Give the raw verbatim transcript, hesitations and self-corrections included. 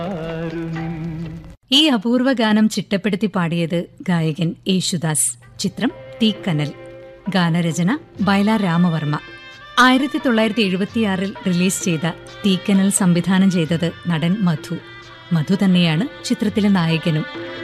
ഈ അപൂർവ ഗാനം ചിട്ടപ്പെടുത്തി പാടിയത് ഗായകൻ യേശുദാസ്. ചിത്രം തീക്കനൽ. ഗാനരചന ബൈല രാമവർമ്മ. ആയിരത്തി തൊള്ളായിരത്തി എഴുപത്തിയാറിൽ റിലീസ് ചെയ്ത തീക്കനൽ സംവിധാനം ചെയ്തത് നടൻ മധു. മധു തന്നെയാണ് ചിത്രത്തിലെ നായകനും.